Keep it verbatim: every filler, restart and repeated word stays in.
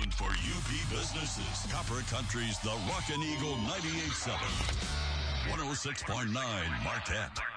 sound for U P businesses. Copper Country's The Rockin' Eagle ninety-eight point seven. one oh six point nine Marquette.